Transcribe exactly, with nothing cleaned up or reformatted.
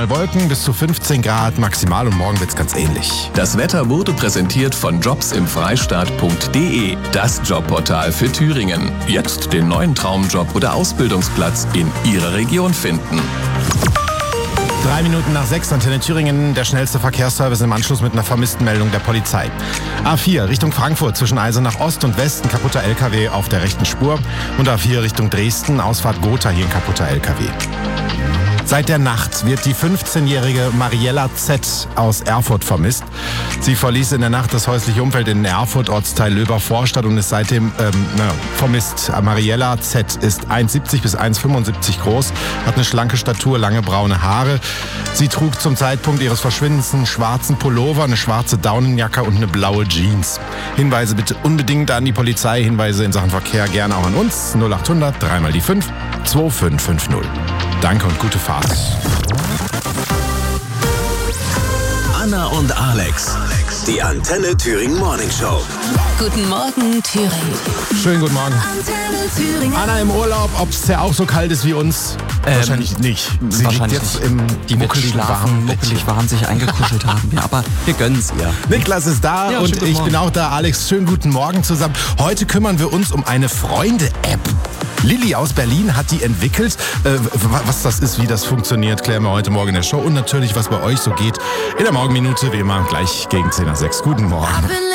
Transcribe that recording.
mal Wolken, bis zu fünfzehn Grad maximal und morgen wird's ganz ähnlich. Das Wetter wurde präsentiert von jobs im freistaat punkt de, das Jobportal für Thüringen. Jetzt den neuen Traumjob oder Ausbildungsplatz in Ihrer Region finden. Drei Minuten nach sechs, Antenne Thüringen, der schnellste Verkehrsservice im Anschluss mit einer Vermisstenmeldung der Polizei. A vier Richtung Frankfurt, zwischen Eisenach Ost und West, ein kaputter L K W auf der rechten Spur. Und A vier Richtung Dresden, Ausfahrt Gotha, hier ein kaputter L K W. Seit der Nacht wird die fünfzehnjährige Mariella Z. aus Erfurt vermisst. Sie verließ in der Nacht das häusliche Umfeld in Erfurt, Ortsteil Löber-Vorstadt, und ist seitdem ähm, na, vermisst. Mariella Z. ist eins Komma siebzig bis eins Komma fünfundsiebzig groß, hat eine schlanke Statur, lange braune Haare. Sie trug zum Zeitpunkt ihres Verschwindens einen schwarzen Pullover, eine schwarze Daunenjacke und eine blaue Jeans. Hinweise bitte unbedingt an die Polizei, Hinweise in Sachen Verkehr gerne auch an uns. null acht hundert, drei mal die fünf, zwei fünf fünf null. Danke und gute Fahrt. Anna und Alex, die Antenne Thüringen Morning Show. Guten Morgen, Thüringen. Schönen guten Morgen. Antenne Thüringen. Anna im Urlaub, ob es ja auch so kalt ist wie uns? Ähm, wahrscheinlich nicht. Sie wahrscheinlich liegt jetzt nicht. im Die wird muckeligen, schlafen, warmen muckelig Bettchen. warm sich eingekuschelt haben. Ja, aber wir gönnen's ihr. Niklas ist da Ja, und schönen guten ich bin Morgen. auch da. Alex, schönen guten Morgen zusammen. Heute kümmern wir uns um eine Freunde-App. Lilly aus Berlin hat die entwickelt. Äh, was das ist, wie das funktioniert, klären wir heute Morgen in der Show. Und natürlich, was bei euch so geht. In der Morgenminute, wie immer, gleich gegen zehn nach sechs. Guten Morgen.